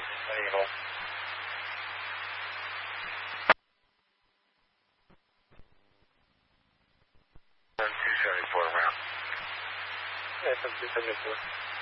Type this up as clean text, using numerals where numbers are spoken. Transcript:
Any hold. Turn 274 around. Yeah, from 274.